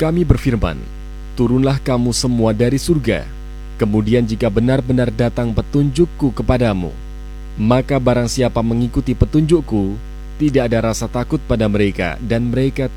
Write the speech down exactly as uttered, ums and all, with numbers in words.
Kami berfirman, turunlah kamu semua dari surga. Kemudian jika benar-benar datang petunjukku kepadamu, maka barang siapa mengikuti petunjukku, tidak ada rasa takut pada mereka, dan mereka